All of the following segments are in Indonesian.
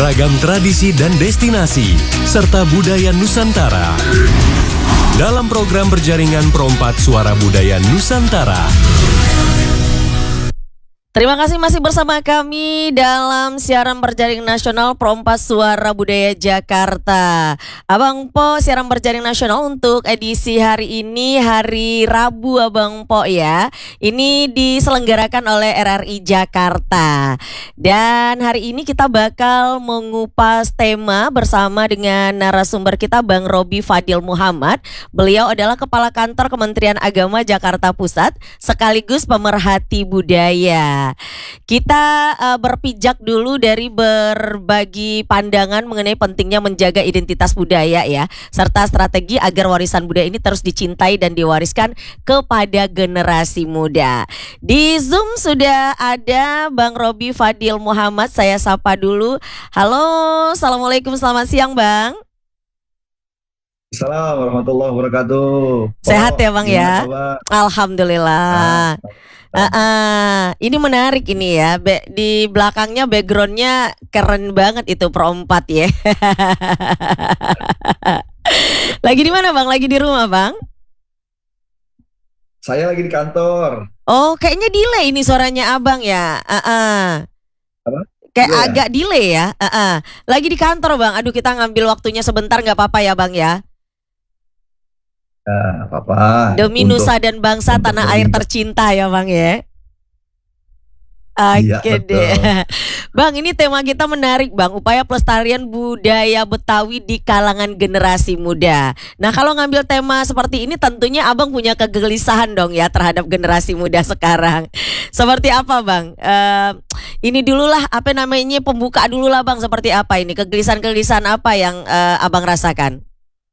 Ragam tradisi dan destinasi, serta budaya Nusantara. Dalam program berjaringan Perompak Suara Budaya Nusantara. Terima kasih masih bersama kami dalam siaran berjaring nasional Perompak Suara Budaya Jakarta. Abang Po, siaran berjaring nasional untuk edisi hari ini, hari Rabu Abang Po ya. Ini diselenggarakan oleh RRI Jakarta. Dan hari ini kita bakal mengupas tema bersama dengan narasumber kita Bang Robi Fadil Muhammad. Beliau adalah Kepala Kantor Kementerian Agama Jakarta Pusat sekaligus pemerhati budaya. Kita berpijak dulu dari berbagi pandangan mengenai pentingnya menjaga identitas budaya ya, serta strategi agar warisan budaya ini terus dicintai dan diwariskan kepada generasi muda. Di Zoom sudah ada Bang Robi Fadil Muhammad, saya sapa dulu. Halo, Assalamualaikum, selamat siang Bang. Assalamualaikum warahmatullahi wabarakatuh. Sehat ya Bang ya? Alhamdulillah. Ini menarik ini ya. Di belakangnya backgroundnya keren banget itu Perompak ya. Lagi di mana Bang? Lagi di rumah Bang? Saya lagi di kantor. Oh, kayaknya delay ini suaranya Abang ya. Apa? Kayak agak delay ya. Lagi di kantor Bang. Aduh, kita ngambil waktunya sebentar, nggak apa-apa ya Bang ya? Apa-apa. Demi Nusa dan bangsa tanah air tercinta ya Bang ya. Oke deh. Bang, ini tema kita menarik Bang, upaya pelestarian budaya Betawi di kalangan generasi muda. Nah, kalau ngambil tema seperti ini tentunya Abang punya kegelisahan dong ya terhadap generasi muda sekarang. Seperti apa Bang? Ini dululah, apa namanya, pembuka dululah Bang, seperti apa ini? Kegelisahan-kegelisahan apa yang Abang rasakan?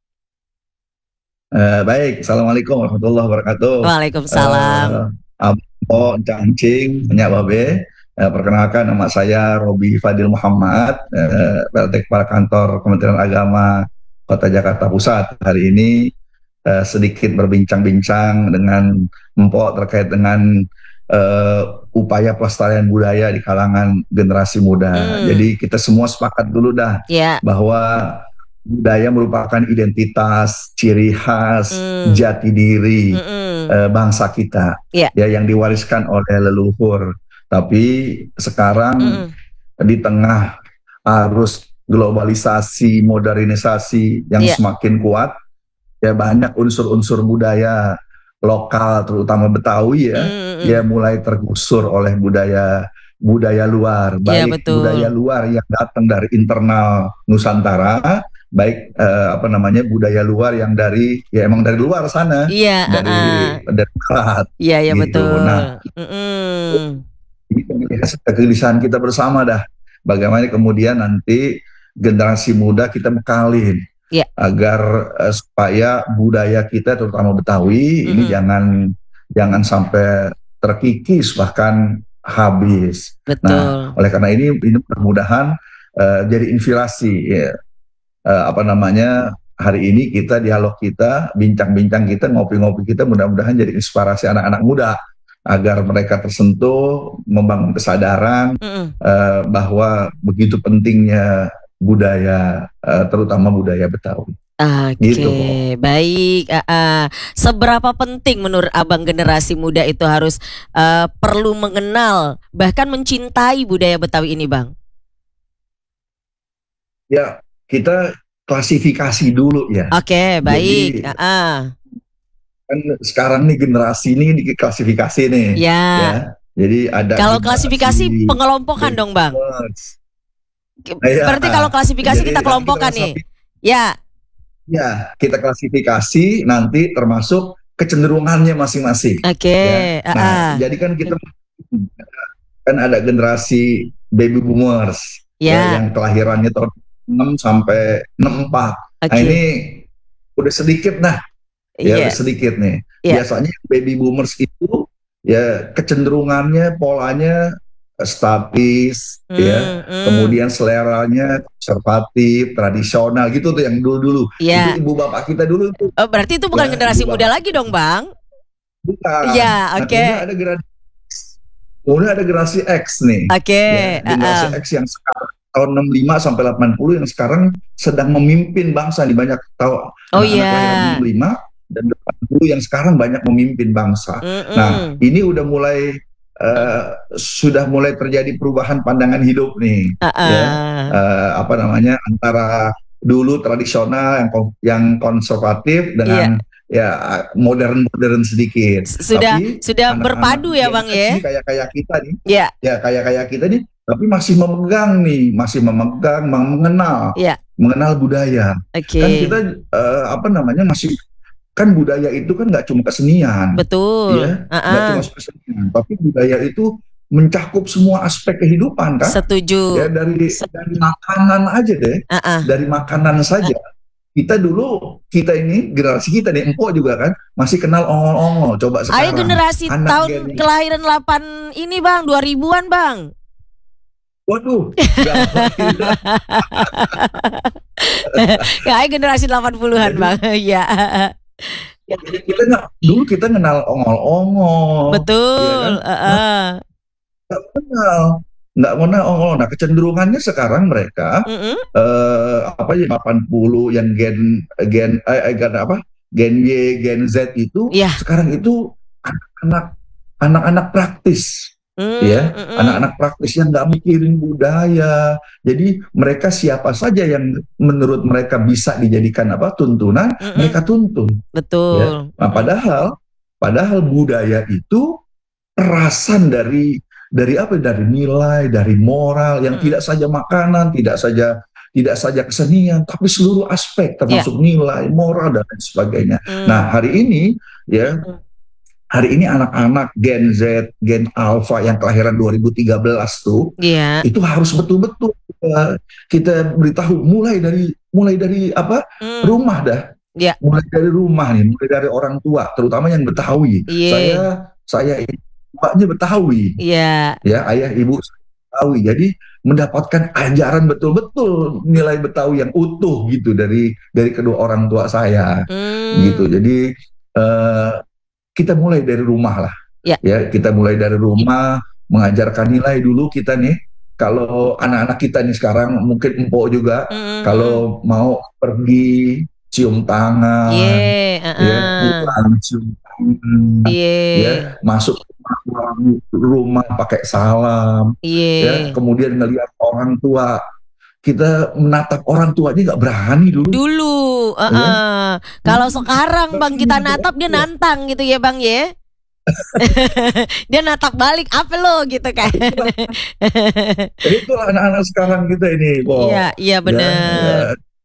Baik, Assalamualaikum warahmatullahi wabarakatuh. Waalaikumsalam. Abang Cancing, Nyak Babe. Perkenalkan, nama saya Robi Fadil Muhammad, PLT Kepala Kantor Kementerian Agama Kota Jakarta Pusat. Hari ini sedikit berbincang-bincang dengan Mpok terkait dengan upaya pelestarian budaya di kalangan generasi muda. Jadi kita semua sepakat dulu dah bahwa budaya merupakan identitas, ciri khas, jati diri bangsa kita, ya, yang diwariskan oleh leluhur. Tapi sekarang di tengah arus globalisasi, modernisasi yang semakin kuat, ya banyak unsur-unsur budaya lokal, terutama Betawi ya mulai tergusur oleh budaya luar, baik budaya luar yang datang dari internal Nusantara, baik budaya luar yang dari emang dari luar sana, dari barat. Iya gitu. Betul. Nah, ini kegelisahan kita bersama dah. Bagaimana kemudian nanti generasi muda kita bekalin agar supaya budaya kita terutama Betawi ini jangan sampai terkikis bahkan habis. Betul. Nah, oleh karena ini mudah-mudahan jadi inspirasi ya. Hari ini kita dialog kita, bincang-bincang kita, ngopi-ngopi kita mudah-mudahan jadi inspirasi anak-anak muda agar mereka tersentuh, membangun kesadaran bahwa begitu pentingnya budaya, terutama budaya Betawi. Gitu, baik. Seberapa penting menurut Abang generasi muda itu harus perlu mengenal bahkan mencintai budaya Betawi ini Bang? Ya, kita klasifikasi dulu ya. Oke, baik. Jadi, kan sekarang nih generasi ini diklasifikasi nih. Ya. Jadi ada. Kalau klasifikasi pengelompokan dong Bang. Berarti kalau klasifikasi kita kelompokan nih. Ya, kita klasifikasi nanti termasuk kecenderungannya masing-masing. Oke. Ya. Nah, jadi kan kita kan ada generasi baby boomers yang kelahirannya tahun 6 sampai 64. Nah, ini udah sedikit udah sedikit nih. Biasanya baby boomers itu ya kecenderungannya, polanya statis, kemudian seleranya konservatif, tradisional gitu tuh yang dulu-dulu. Itu ibu bapak kita dulu tuh. Berarti itu bukan generasi muda lagi dong Bang? Bukan. Iya, oke. Kemudian ada generasi X nih. Oke. Generasi X yang sekarang tahun 65 sampai 80 yang sekarang sedang memimpin bangsa nih, banyak tahu Oh anak-anak kelahiran iya. 65 dan 80 yang sekarang banyak memimpin bangsa. Nah, Mm-mm. ini eh, sudah mulai terjadi perubahan pandangan hidup nih, ya. Ah-ah. Apa namanya, antara dulu tradisional yang konservatif Iya. dengan ya modern sedikit. Sudah Tapi sudah anak-anak berpadu ya Gen Bang Z ya. nih kayak kayak kita nih, Iya. ya kayak kita nih, tapi masih memegang nih, masih memegang, mengenal Iya. mengenal budaya. Kan Oke. kita apa namanya, masih, kan budaya itu kan nggak cuma kesenian, Betul. ya, nggak cuma Ah-ah. kesenian, tapi budaya itu mencakup semua aspek kehidupan kan, Setuju. ya, dari makanan aja deh, Ah-ah. dari makanan saja. Kita dulu, kita ini generasi kita nih, empok juga kan masih kenal ongol-ongol. Coba Ayo sekarang generasi anak tahun gen, kelahiran 8 ini Bang, 2000-an Bang. waduh, gawat kita. Kayak generasi 80-an Jadi, Bang. Iya. jadi kita nggak, dulu kita kenal ongol-ongol, ya kan? Betul. Nah, Heeh. nggak kenal, nggak kenal ongol. Nah, kecenderungannya sekarang mereka Mm-mm. apa ya, 80 yang gen gen gen apa, gen Y, gen Z itu Iya. sekarang itu anak-anak anak-anak praktis, ya, Mm-mm. anak-anak praktis yang nggak mikirin budaya. Jadi mereka siapa saja yang menurut mereka bisa dijadikan apa, tuntunan, Mm-mm. mereka tuntun, ya. Betul. Nah, Mm-mm. padahal budaya itu perasan dari apa, dari nilai, dari moral yang Mm-mm. tidak saja makanan, tidak saja kesenian, tapi seluruh aspek Iya. termasuk nilai, moral dan lain sebagainya. Nah, Mm. hari ini, ya, hari ini anak-anak Gen Z, Gen Alpha yang kelahiran 2013 tuh, Iya. itu harus betul-betul kita beritahu, mulai dari apa, Mm. rumah dah, Iya. mulai dari rumah nih, mulai dari orang tua, terutama yang Betawi. Iya. Saya ini bapaknya Betawi, Iya. ya, ayah ibu Betawi. Jadi mendapatkan ajaran betul-betul nilai Betawi yang utuh gitu dari kedua orang tua saya, gitu. Mm. Jadi eh, kita mulai dari rumah lah, Iya. ya, kita mulai dari rumah, mengajarkan nilai dulu kita nih. Kalau anak-anak kita nih sekarang, mungkin empok juga, Mm-mm. kalau mau pergi cium Iya. tangan, ya, Heeh. pulang cium tangan, Iya. ya, masuk rumah pakai salam, ya, Iya. kemudian ngelihat orang tua, kita menatap orang tua aja nggak berani dulu, Dulu, ya. kalau sekarang Bang Bahkan kita menatap natap orang dia tua. nantang gitu ya Bang ya. Dia natap balik apa lo gitu kan. Itulah anak-anak sekarang kita ini, Iya, Bo. iya Ya, bener.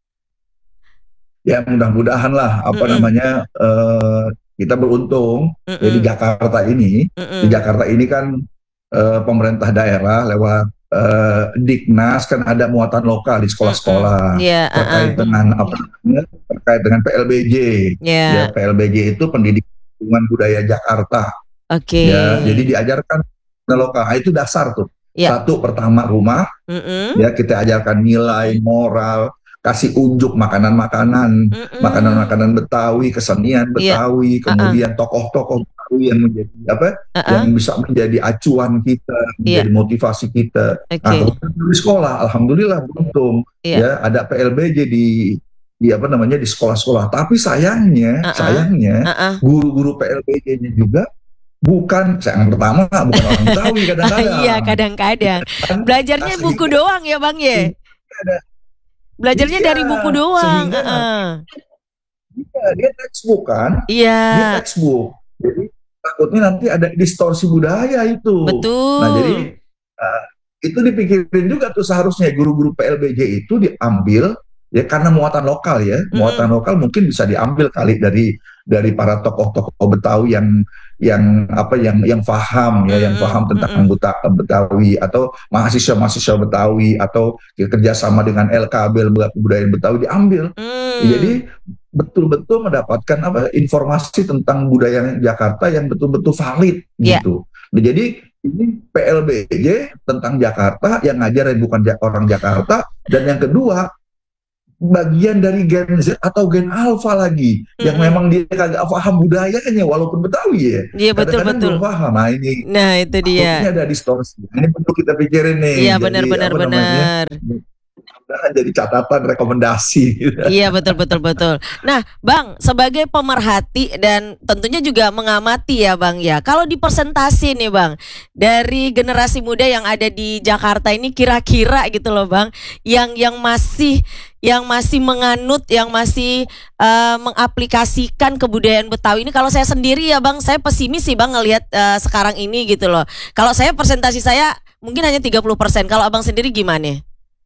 ya mudah-mudahan lah, apa Mm-mm. namanya, kita beruntung ya di Mm-mm. Jakarta ini. Di Mm-mm. Jakarta ini kan pemerintah daerah lewat Diknas kan ada muatan lokal di Mm-mm. sekolah-sekolah Iya, terkait dengan apa namanya, terkait dengan PLBJ. Ya, Iya. PLBJ itu Pendidikan Lingkungan Budaya Jakarta. Oke. Ya, jadi diajarkan lokal. Nah, itu dasar tuh. Iya. Satu, pertama rumah, Mm-mm. ya, kita ajarkan nilai moral, kasih unjuk makanan-makanan, Mm-mm. makanan-makanan Betawi, kesenian Iya. Betawi, Uh-uh. kemudian tokoh-tokoh Betawi yang menjadi apa, yang Uh-uh. bisa menjadi acuan kita, Iya. menjadi motivasi kita. Nah, Oke. kemudian di sekolah, alhamdulillah beruntung, Iya. ya, ada PLBJ di apa namanya, di sekolah-sekolah. Tapi sayangnya, Uh-uh. sayangnya Uh-uh. guru-guru PLBJ-nya juga bukan, yang pertama bukan orang Betawi Iya, kadang-kadang, kadang-kadang. kan. Nah, Belajarnya buku sehingga doang ya Bang ya. ada, Belajarnya iya, dari buku doang. sehingga nanti Heeh. dia textbook kan, Iya, dia textbook. Jadi takutnya nanti ada distorsi budaya itu. Nah, betul. jadi uh, itu dipikirin juga tuh, seharusnya guru-guru PLBJ itu diambil, ya, karena muatan lokal, ya, muatan Mm-mm. lokal mungkin bisa diambil kali dari para tokoh-tokoh Betawi yang apa, yang paham, ya, yang Mm-mm. paham tentang Mm-mm. Betawi, atau mahasiswa-mahasiswa Betawi, atau kerjasama dengan LKB, Lembaga Kebudayaan Betawi, diambil. Mm. Jadi betul-betul mendapatkan apa, informasi tentang budaya Jakarta yang betul-betul valid Ya. gitu. Nah, jadi ini PLBJ tentang Jakarta yang ngajar yang bukan orang Jakarta, dan yang kedua bagian dari Gen Z atau Gen Alpha lagi yang memang dia kagak paham budayanya walaupun Betawi ya. Iya, betul Kadang-kadang betul. belum paham. Nah ini Nah, itu takutnya dia. ada distorsi. Ini perlu kita pikirin nih. Iya, Jadi benar-benar apa namanya? benar. Jadi catatan rekomendasi. Iya, betul betul betul. Nah, Bang, sebagai pemerhati dan tentunya juga mengamati ya, Bang ya. Kalau di persentase nih, Bang, dari generasi muda yang ada di Jakarta ini kira-kira gitu loh, Bang, yang masih menganut, yang masih mengaplikasikan kebudayaan Betawi ini. Kalau saya sendiri ya, Bang, saya pesimis sih, Bang, ngelihat sekarang ini gitu loh. Kalau saya persentase saya mungkin hanya 30%. Kalau Abang sendiri gimana?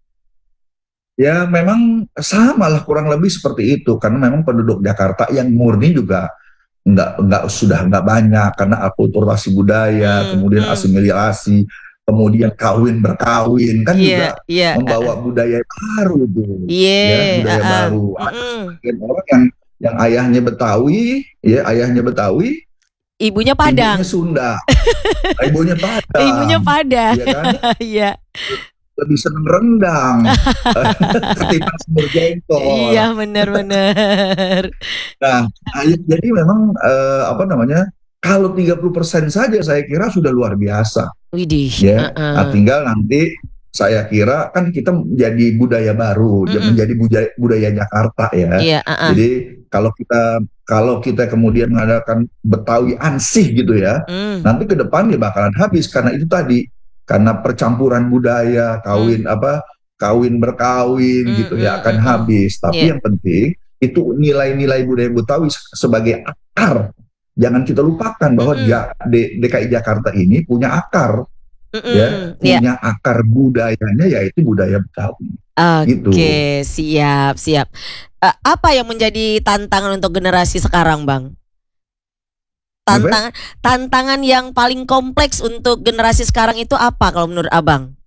Ya memang sama lah kurang lebih seperti itu karena memang penduduk Jakarta yang murni juga sudah nggak banyak karena akulturasi budaya, Hmm, kemudian hmm. asimilasi, kemudian kawin berkawin kan Iya, juga iya, membawa budaya baru tuh, iya, ya budaya baru. Ada mm-mm. sebagian orang yang ayahnya Betawi, ya ayahnya Betawi, Ibunya ibunya Padang. Sunda, ibunya Ibunya Padang, Padang. ya kan Iya. lebih seneng rendang ketimbang semur Iya, jengkol. benar-benar. Nah, jadi memang apa namanya? Kalau 30% saja saya kira sudah luar biasa, Widih, ya. Nah, heeh. tinggal nanti saya kira kan kita menjadi budaya baru, Mm-mm. menjadi budaya Jakarta ya. Iya, heeh. Jadi kalau kita kemudian mengadakan Betawi ansih gitu ya, Mm, nanti ke depan ya bakalan habis karena itu tadi, karena percampuran budaya, mm, kawin berkawin mm, gitu ya mm, akan mm. habis. Iya. Tapi yang penting itu nilai-nilai budaya Betawi sebagai akar. Jangan kita lupakan bahwa Mm-mm. DKI Jakarta ini punya akar, ya, Mm-mm. Iya. punya akar budayanya yaitu budaya Betawi. Gitu. Oke, siap, siap. Apa yang menjadi tantangan untuk generasi sekarang, Bang? Kenapa? Tantangan yang paling kompleks untuk generasi sekarang itu apa kalau menurut Abang?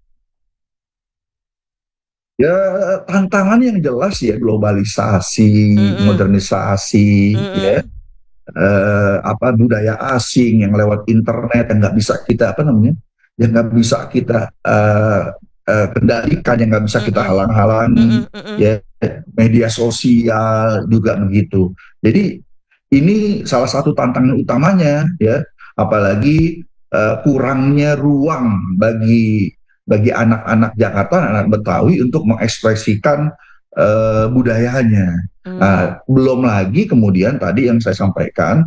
Ya tantangan yang jelas ya globalisasi, Mm-mm. modernisasi, ya Mm-mm. apa budaya asing yang lewat internet yang nggak bisa kita apa namanya, yang nggak bisa kita kendalikan, yang nggak bisa kita Mm-mm. halang-halangi, Mm-mm. Mm-mm. ya media sosial juga begitu. Jadi ini salah satu tantangan utamanya ya, apalagi kurangnya ruang bagi anak-anak Jakarta, anak Betawi untuk mengekspresikan budayanya. Mm. Nah, belum lagi kemudian tadi yang saya sampaikan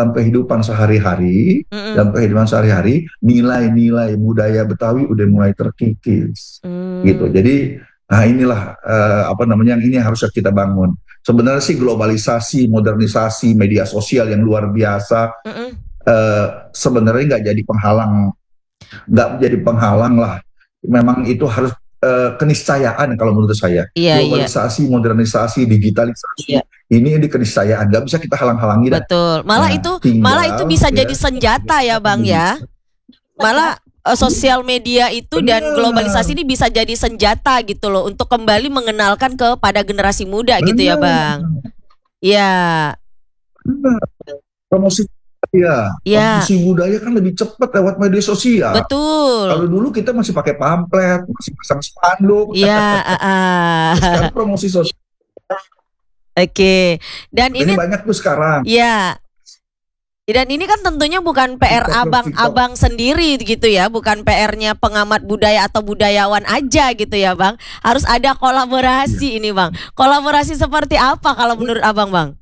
dalam Mm-mm. kehidupan sehari-hari nilai-nilai budaya Betawi udah mulai terkikis, gitu. Mm. Jadi, nah inilah apa namanya yang ini harus kita bangun. Sebenarnya sih globalisasi, modernisasi, media sosial yang luar biasa Mm-mm. sebenarnya nggak jadi penghalang lah. Memang itu harus keniscayaan kalau menurut saya. Iya, iya, Globalisasi, modernisasi, digitalisasi, iya. ini keniscayaan. Nggak bisa kita halang-halangi dah. Betul. Nah, Malah itu tinggal bisa jadi ya. senjata ya, Bang ya. Malah sosial media itu dan Benar, globalisasi ini bisa jadi senjata gitu loh untuk kembali mengenalkan kepada generasi muda gitu ya, benar, Bang. Iya. benar. Promosi ya, Iya, promosi budaya kan lebih cepat lewat media sosial. Kalau betul. dulu kita masih pakai pamflet, masih pasang spanduk. Iya, Sekarang promosi sosial Oke. Dan ini ini banyak tuh sekarang. ya, dan ini kan tentunya bukan PR TikTok. abang-abang sendiri gitu ya, bukan PR-nya pengamat budaya atau budayawan aja gitu ya, Bang. Harus ada Iya. kolaborasi ini, Bang. Kolaborasi seperti apa kalau menurut Abang, Bang?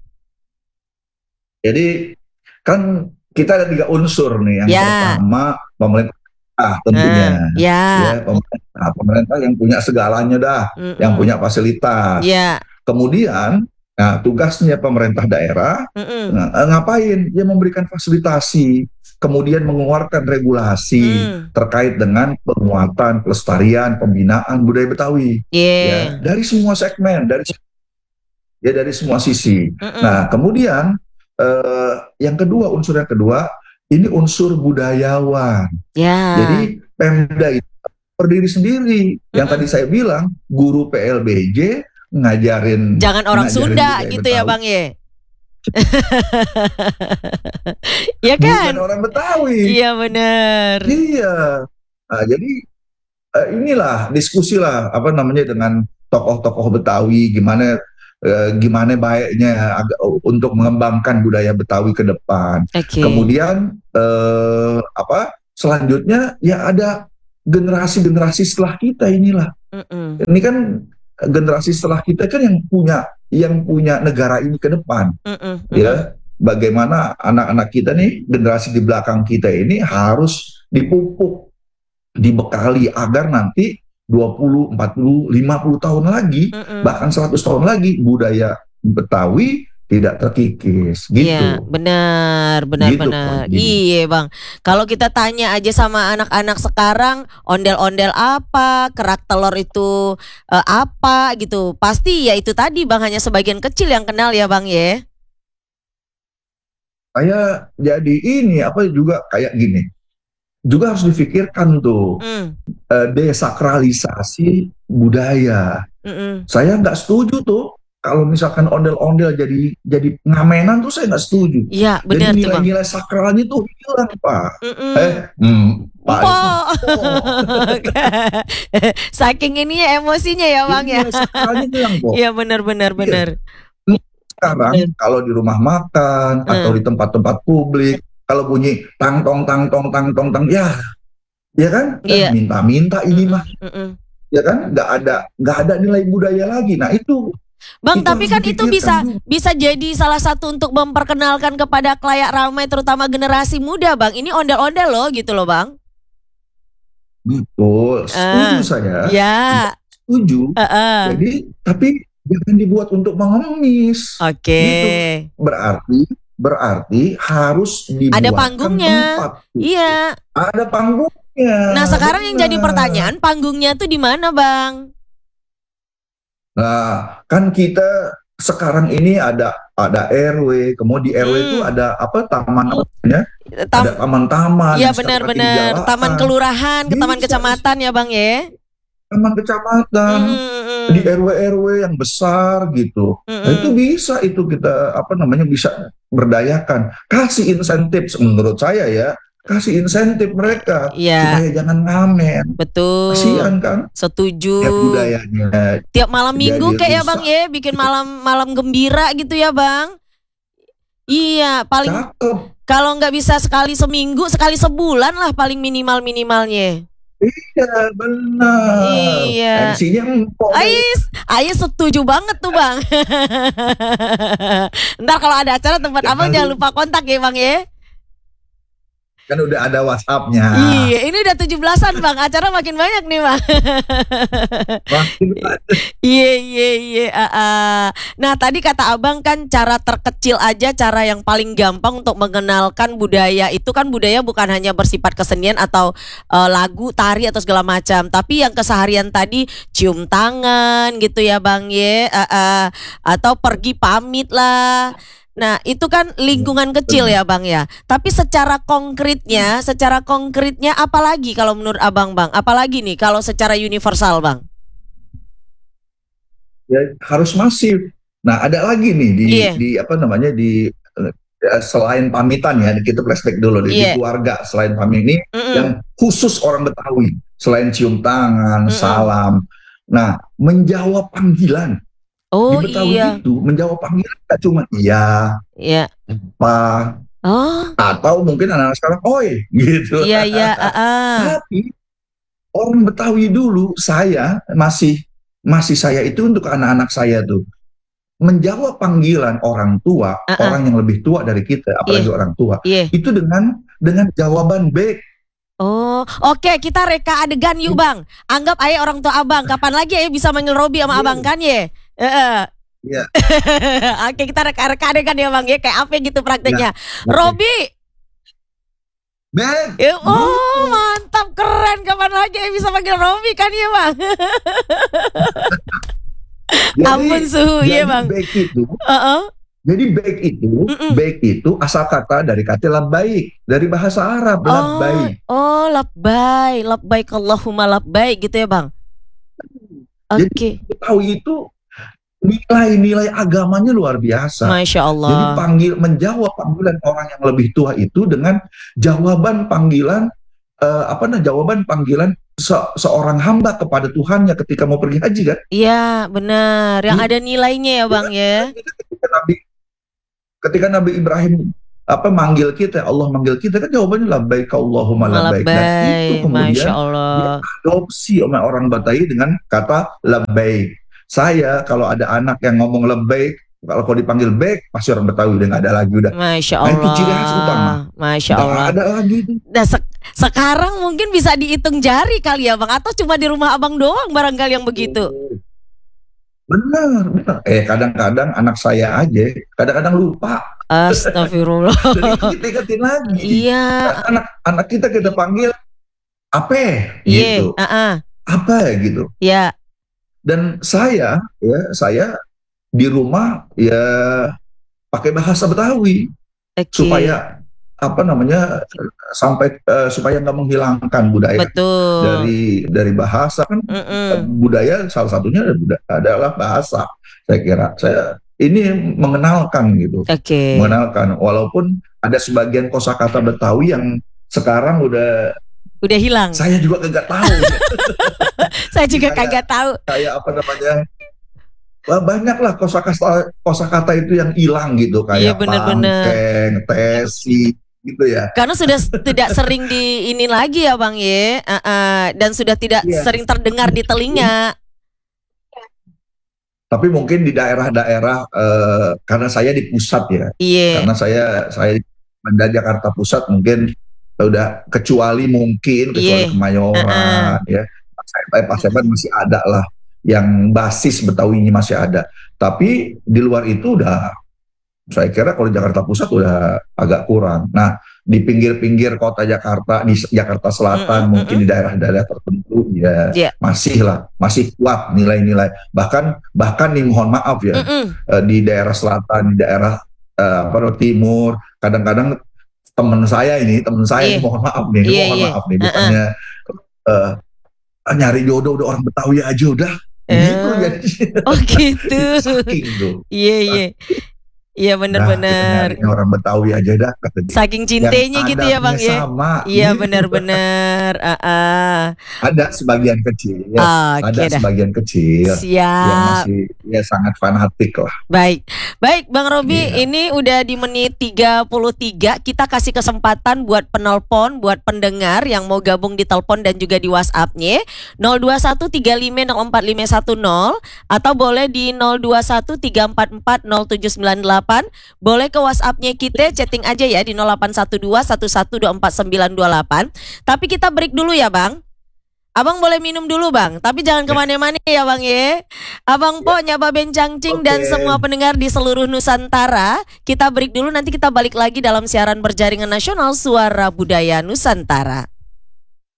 Jadi kan kita ada 3 unsur nih. Yang Ya. pertama pemerintah tentunya, Ya. ya pemerintah yang punya segalanya dah, yang Mm-mm. punya fasilitas. Ya. Kemudian, nah tugasnya pemerintah daerah Mm-mm. ngapain? Ya memberikan fasilitasi, kemudian mengeluarkan regulasi Mm. terkait dengan penguatan, pelestarian, pembinaan budaya Betawi. Ya Yeah. dari semua segmen, dari semua sisi. Mm-mm. Nah, kemudian yang kedua, unsur yang kedua, ini unsur budayawan. Ya. Jadi Pemda itu berdiri sendiri. Yang tadi Mm-mm. saya bilang, guru PLBJ ngajarin Jangan orang Sunda budaya gitu ya, Betawi. Bang ya. Ya Bukan kan? orang Betawi. Iya bener. Iya. Nah, jadi inilah diskusi lah apa namanya dengan tokoh-tokoh Betawi, gimana baiknya untuk mengembangkan budaya Betawi ke depan. Oke. Kemudian selanjutnya ya ada generasi-generasi setelah kita inilah. Ini kan generasi setelah kita kan yang punya negara ini ke depan. Ya, bagaimana anak-anak kita nih, generasi di belakang kita ini harus dipupuk, dibekali agar nanti 20, 40, 50 tahun lagi, bahkan 100 tahun lagi budaya Betawi tidak terkikis gitu. Iya, benar. Gitu, Iya, Bang. Kalau kita tanya aja sama anak-anak sekarang, ondel-ondel apa, kerak telur itu apa gitu. Pasti ya itu tadi, Bang, hanya sebagian kecil yang kenal ya, Bang ya. Kayak jadi ini juga kayak gini. Juga harus difikirkan tuh desakralisasi budaya. Saya nggak setuju tuh kalau misalkan ondel-ondel jadi ngamenan tuh, saya nggak setuju. Iya, benar tuh, Bang. Nilai-nilai sakralnya tuh hilang, Pak. Pak. Saking ini ya emosinya ya, Bang ya. Nilai sakralnya hilang, Pak. Iya, benar. Sekarang kalau di rumah makan atau di tempat-tempat publik, kalau bunyi tang tong ya kan, Iya. minta ini mah, ya kan, nggak ada nilai budaya lagi. Nah itu, Bang, tapi kan itu bisa jadi salah satu untuk memperkenalkan kepada khalayak ramai, terutama generasi muda, Bang. Ini ondel-ondel loh, gitu loh, Bang. Betul, setuju saya. Ya. Setuju. Jadi, tapi jangan dibuat untuk mengemis. Oke. Gitu. Berarti harus dibuat ada panggungnya. Tempat. Iya. Ada panggungnya. Nah, sekarang yang jadi pertanyaan, panggungnya tuh di mana, Bang? Nah, kan kita sekarang ini ada RW, kemudian di RW itu ada taman namanya? Ada taman-taman. Iya, benar. Taman kelurahan, taman kecamatan ya, Bang ya. Taman kecamatan. Di RW yang besar gitu. Nah, itu bisa kita bisa berdayakan. Kasih insentif menurut saya ya. Kasih insentif mereka supaya jangan ngamen. Betul. Kasihan kan? Setuju. Ya, budayanya. Tiap malam minggu kayak ya, Bang ya, bikin malam gembira gitu ya, Bang. Iya, paling kalau nggak bisa sekali seminggu, sekali sebulan lah paling minimalnya. Iya, benar. Iya. MC-nya empuk. Ais setuju banget tuh, Bang. Ntar kalau ada acara tempat Abang jangan lupa kontak ya, Bang ya. Kan udah ada WhatsApp-nya. Iya, ini udah 17-an, Bang. Acara makin banyak nih, Bang. Iya. Nah, tadi kata Abang kan cara terkecil aja, cara yang paling gampang untuk mengenalkan budaya itu kan budaya bukan hanya bersifat kesenian atau lagu, tari atau segala macam, tapi yang keseharian tadi cium tangan gitu ya, Bang ya, atau pergi pamit lah. Nah, itu kan lingkungan kecil ya, Bang ya. Tapi secara konkretnya apalagi kalau menurut Abang, Bang? Apalagi nih kalau secara universal, Bang? Ya, harus masif. Nah, ada lagi nih di selain pamitan ya, kita flashback dulu di keluarga, selain pamit ini yang khusus orang Betawi, selain cium tangan, salam. Nah, menjawab panggilan. Oh, di Betawi itu menjawab panggilan gak cuma iya, Pak, atau mungkin anak-anak sekarang oi gitu. Iya. Tapi orang Betawi dulu saya masih saya itu untuk anak-anak saya tuh menjawab panggilan orang tua, orang yang lebih tua dari kita, apalagi orang tua, itu dengan jawaban baik. Oh, oke, kita reka adegan yuk, Bang. Anggap ayah orang tua Abang. Kapan lagi ayah bisa manggil Robi sama Abang kan ya? Iya. Oke, kita reka adegan ya, Bang ya. Kayak apa gitu prakteknya? Robi. Ben. Oh, mantap, keren. Kapan lagi ayah bisa manggil Robi kan ya, Bang? Ampun suhu ya, Bang. Jadi baik itu asal kata dari kata labbaik, dari bahasa Arab, labbaik. Oh, labbaik Allahumma labbaik gitu ya, Bang. Oke. Tahu itu nilai-nilai agamanya luar biasa. Masya Allah. Jadi menjawab panggilan orang yang lebih tua itu dengan jawaban panggilan seorang hamba kepada Tuhannya ketika mau pergi haji kan. Iya, benar. Yang Hmm. ada nilainya ya, Bang ya. Ketika Nabi Ibrahim manggil kita, Allah manggil kita kan jawabannya labbaik Allahumma labbaik, dan itu Malabai, Masya kemudian Allah. diadopsi oleh orang Batai dengan kata labbaik. Saya kalau ada anak yang ngomong labbaik, kalau dipanggil baik pasti orang Betawi udah nggak ada lagi udah. Masya Nah, itu ciri khas utama. Allah. Masya Nggak Allah. ada lagi itu. Nah, sekarang mungkin bisa dihitung jari kali ya, Bang, atau cuma di rumah Abang doang barangkali yang begitu. Benar, benar. Kadang-kadang anak saya aja, kadang-kadang lupa. Astagfirullah. Jadi kita ingetin lagi. Iya. Anak kita panggil apa Iya, gitu. Apa gitu. Ya. Dan saya di rumah ya pakai bahasa Betawi supaya supaya nggak menghilangkan budaya. Betul. dari bahasa kan. Budaya salah satunya adalah bahasa. Saya kira ini mengenalkan gitu. Mengenalkan walaupun ada sebagian kosakata Betawi yang sekarang udah hilang. Saya juga kagak tahu. Saya juga kagak tahu. Kayak banyak lah kosakata itu yang hilang gitu, kayak pangkeng, tesi gitu ya. Karena sudah tidak sering di ini lagi ya Bang ya, dan sudah tidak sering terdengar di telinga. Tapi mungkin di daerah-daerah karena saya di pusat ya. Karena saya di Jakarta Pusat mungkin udah kecuali Kemayoran ya. Paseban masih ada lah yang basis Betawinya masih ada. Tapi di luar itu udah, saya kira kalau di Jakarta Pusat udah agak kurang. Nah, di pinggir-pinggir kota Jakarta, di Jakarta Selatan, mungkin di daerah-daerah tertentu masih kuat nilai-nilai. Bahkan nih mohon maaf ya, di daerah selatan, di daerah timur, kadang-kadang teman saya ini mohon maaf nih, bukannya nyari jodoh udah orang Betawi aja udah. Gitu jadi. Oh gitu. Saking tuh. Iya benar-benar. Orang Betawi aja dah katanya. Saking cintanya gitu ya Bang ya. Iya benar-benar. Ada sebagian kecil. Sebagian kecil. Siap. Yang masih sangat fanatik lah. Baik Bang Robi, ini udah di menit 33. Kita kasih kesempatan buat penelpon, buat pendengar yang mau gabung di telepon dan juga di WhatsApp-nya 0213504510 atau boleh di 0213440798. Boleh ke WhatsApp-nya kita, chatting aja ya di 081211249928. Tapi kita break dulu ya Bang. Abang boleh minum dulu Bang, tapi jangan kemana-mana ya Bang ya. Abang Po, Nyaba Bencangcing dan semua pendengar di seluruh Nusantara, kita break dulu, nanti kita balik lagi dalam siaran berjaringan nasional Suara Budaya Nusantara.